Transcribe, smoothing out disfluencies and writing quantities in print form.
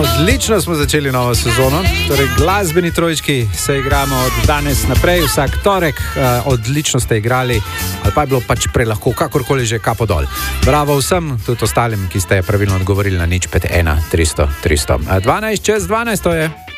Odlično smo začeli novo sezono. Torej, glasbeni trojčki se igramo od danes naprej, vsak torek. Odlično ste igrali, ali pa je bilo pač prelahko, kakorkoli že, kapo dol. Bravo vsem, tudi ostalim, ki ste pravilno odgovorili na 051 300 300. 12 čez 12 to je.